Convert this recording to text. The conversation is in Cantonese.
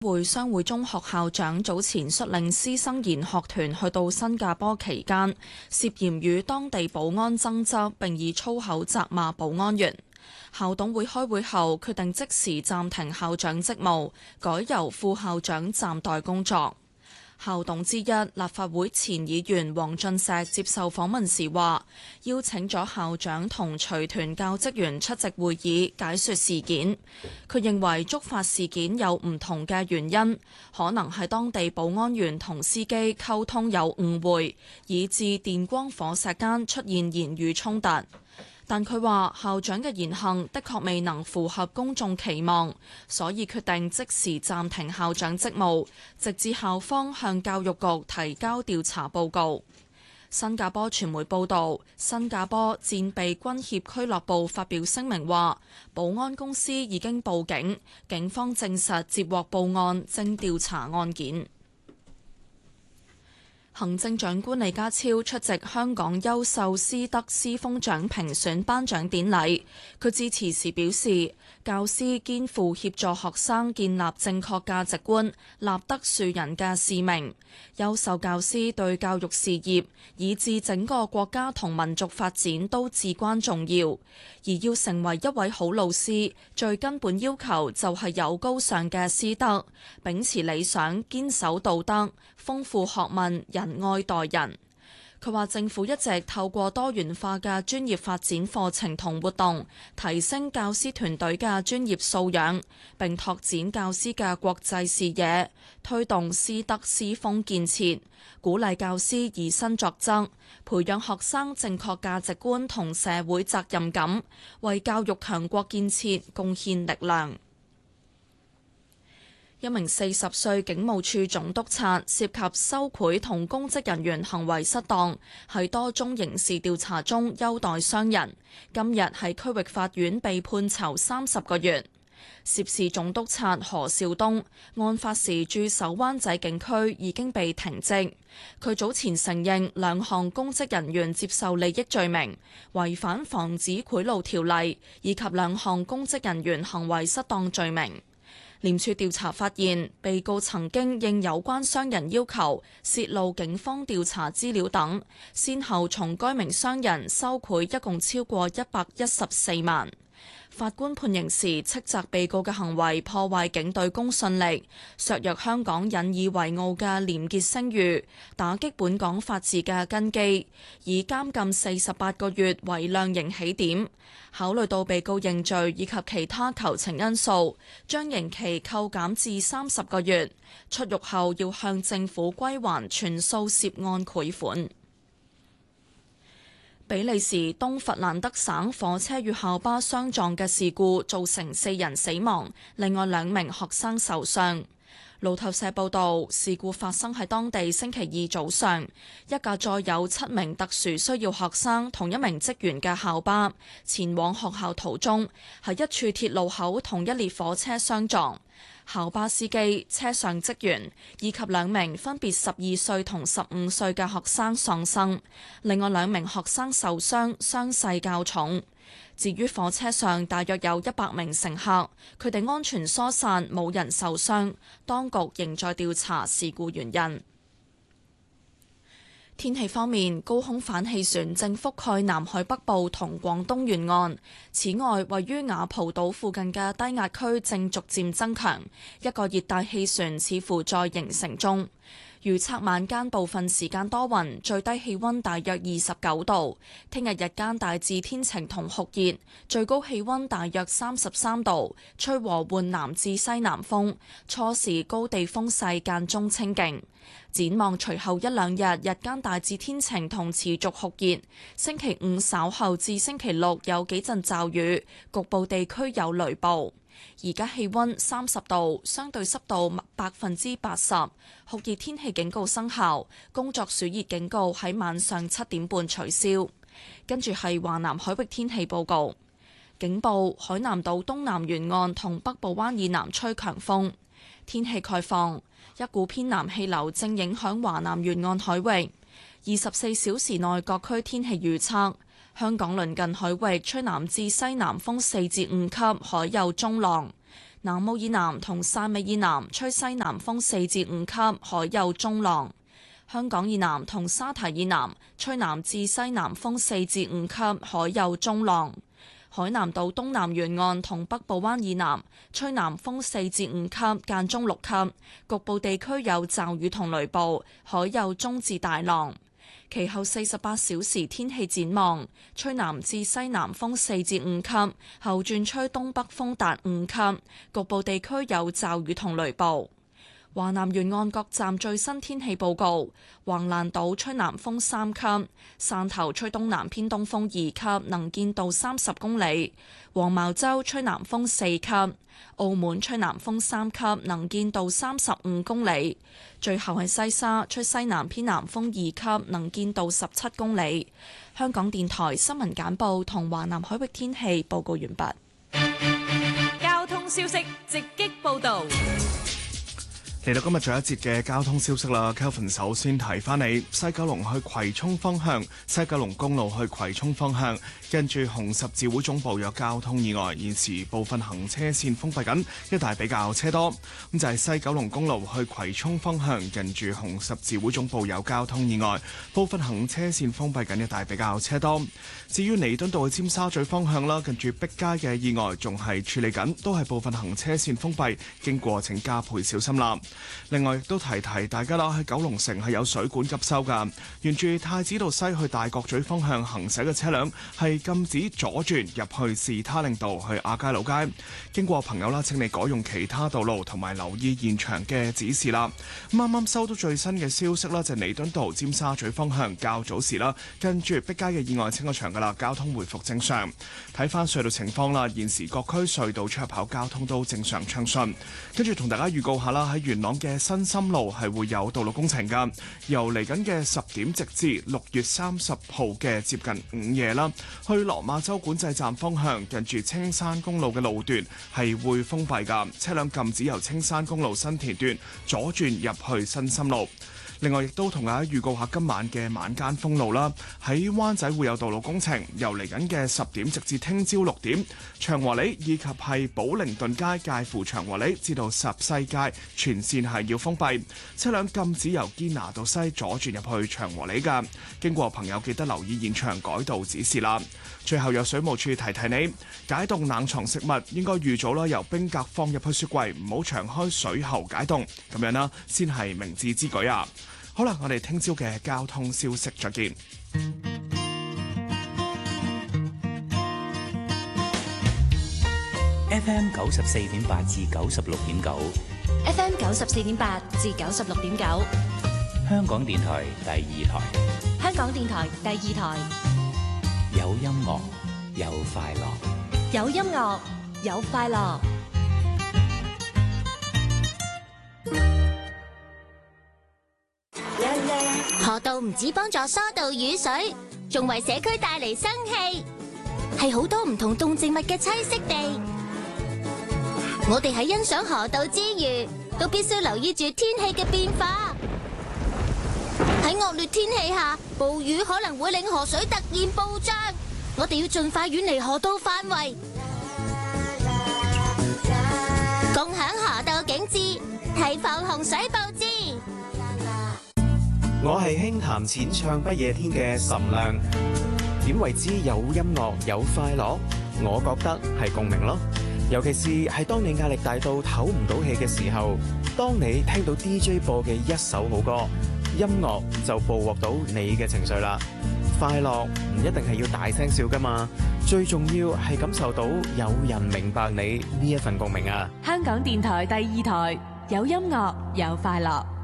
會商會中學校長早前率領師生研學團去到新加坡期間，涉嫌與當地保安爭執，並以粗口責罵保安員。校董會開會後決定即時暫停校長職務，改由副校長暫代工作。校董之一立法會前議員黃俊碩接受訪問時話，邀請咗校長同隨團教職員出席會議解說事件。佢認為觸發事件有唔同嘅原因，可能係當地保安員同司機溝通有誤會，以致電光火石間出現言語衝突。但佢話校長嘅言行的確未能符合公眾期望，所以決定即時暫停校長職務，直至校方向教育局提交調查報告。新加坡傳媒報導，新加坡戰備軍協俱樂部發表聲明話，保安公司已經報警，警方證實接獲報案，正調查案件。行政長官李家超出席香港優秀師德師風獎評選頒獎典禮，佢致辭時表示，教師肩負協助學生建立正確價值觀、立德樹人嘅使命。優秀教師對教育事業以至整個國家同民族發展都至關重要，而要成為一位好老師，最根本要求就係有高尚嘅師德，秉持理想，堅守道德，豐富學問，仁愛待人。佢話政府一直透過多元化嘅專業發展課程同活動，提升教師團隊嘅專業素養，並拓展教師嘅國際視野，推動師德師風建設，鼓勵教師以身作則，培養學生正確價值觀同社會責任感，為教育強國建設貢獻力量。一名40歲警務處總督察涉及收賄同公職人員行為失當，喺多宗刑事調查中優待商人，今日喺區域法院被判囚30個月。涉事總督察何兆東，案發時駐守灣仔警區已經被停職。佢早前承認2項公職人員接受利益罪名，違反防止賄賂條例，以及2項公職人員行為失當罪名。廉署調查發現，被告曾經應有關商人要求泄露警方調查資料等，先後從該名商人收賄一共超過114萬。法官判刑時斥責被告嘅行為破壞警隊公信力，削弱香港引以為傲嘅廉潔聲譽，打擊本港法治嘅根基，以監禁48個月為量刑起點。考慮到被告認罪以及其他求情因素，將刑期扣減至30個月。出獄後要向政府歸還全數涉案賄款。比利時東弗蘭德省火車與校巴相撞嘅事故造成4人死亡，另外2名學生受傷。路透社報道，事故發生喺當地星期二早上，一架載有7名特殊需要學生同1名職員嘅校巴前往學校途中，喺一處鐵路口同一列火車相撞。校巴司機、車上職員以及2名分別12歲同15歲嘅學生喪生，另外2名學生受傷，傷勢較重。至於火車上大約有100名乘客，佢哋安全疏散，冇人受傷。當局仍在調查事故原因。天氣方面，高空反氣旋正覆蓋南海北部同廣東沿岸。此外，位於雅蒲島附近嘅低壓區正逐漸增強，一個熱帶氣旋似乎在形成中。預測晚間部分時間多雲，最低氣溫大約29度。聽日日間大致天晴同酷熱，最高氣溫大約33度，吹和緩南至西南風，初時高地風勢間中清勁。展望隨後1-2日，日間大致天晴同持續酷熱。星期5稍後至星期6有幾陣驟雨，局部地區有雷暴。而家氣溫30度，相對濕度80%，酷熱天氣警告生效，工作暑熱警告喺晚上7點半取消。跟住係華南海域天氣報告，警報：海南島東南沿岸同北部灣以南吹強風。天氣概況：一股偏南氣流正影響華南沿岸海域。24小時內各區天氣預測。香港鄰近海域吹南至西南風4至5級，海有中浪。 南澳以南同汕尾以南吹西南風4至5級，海有中浪。香港以南同沙堤以南吹南至西南風4至5級，海有中浪。海南島東南沿岸同北部灣以南吹南風4至5級，間中6級，局部地區有驟雨同雷暴，海有中至大浪。其後48小時天氣展望，吹南至西南風4至5級，後轉吹東北風達5級，局部地區有驟雨同雷暴。華南沿岸各站最新天氣報告：橫瀾島吹南風3級，汕頭吹東南偏東風2級，能見度30公里；黃茅洲吹南風4級，澳門吹南風3級，能見度35公里。最後係西沙吹西南偏南風2級，能見度17公里。香港電台新聞簡報同華南海域天氣報告完畢。 交通消息直擊報導。 嚟到今日最後一節嘅交通消息啦 ，Kelvin 首先提翻你，西九龍去葵涌方向，西九龍公路去葵涌方向，跟住紅十字會總部有交通意外，現時部分行車線封閉緊，一帶比較車多。咁就係西九龍公路去葵涌方向，近住紅十字會總部有交通意外，部分行車線封閉緊，一帶比較車多。至於彌敦道去尖沙咀方向啦，近住碧街嘅意外仲係處理緊，都係部分行車線封閉，經過請加倍小心啦。另外亦都提提大家啦，喺九龍城係有水管急修㗎，沿住太子道西去大角咀方向行駛嘅車輛係禁止左轉入去士他令道去亞皆老街。經過朋友啦，請你改用其他道路同埋留意現場嘅指示啦。啱啱收到最新嘅消息啦，就係彌敦道尖沙咀方向較早時啦，跟住碧街嘅意外清咗場㗎啦，交通回復正常。睇翻隧道情況啦，現時各區隧道出入口交通都正常暢順。跟住同大家預告下啦，喺元朗嘅新深路係會有道路工程㗎，由嚟緊嘅10點直至6月30號嘅接近午夜啦，去落馬洲管制站方向近住青山公路嘅路段係會封閉㗎，車輛禁止由青山公路新田段左轉入去新深路。另外亦都同大家預告下今晚嘅晚間封路啦，喺灣仔會有道路工程，由嚟緊嘅10點直至聽朝6點，長和里以及係寶靈頓街介乎長和里至到十西街全線係要封閉，車輛禁止由堅拿道西左轉入去長和里㗎。經過朋友記得留意現場改道指示啦。最後有水務署提提你，解凍冷藏食物應該預早啦，由冰格放入去雪櫃，唔好長開水喉解凍，咁樣啦先係明智之舉啊！好啦，我哋聽朝嘅交通消息再見。 FM 94.8至96.9 ，FM 94.8至96.9， 香港電台第2台， 香港電台第2台， 有音樂有快樂， 有音樂有快樂。 河道唔止幫助疏導雨水，仲為社區帶嚟生氣，係好多唔同動植物嘅棲息地。我哋喺欣賞河道之餘，都必須留意住天氣嘅變化。喺惡劣天氣下，暴雨可能會令河水突然暴漲，我哋要盡快遠離河道範圍，共享河道景緻，提防洪水暴至。 我係輕談淺唱不夜天嘅岑亮，點為之有音樂有快樂？我覺得係共鳴咯，尤其是係當你壓力大到唞唔到氣嘅時候，當你聽到 DJ 播嘅一首好歌，音樂就捕獲到你嘅情緒啦。快樂唔一定係要大聲笑㗎嘛，最重要係感受到有人明白你呢一份共鳴啊！ 香港電台第2台，有音樂有快樂。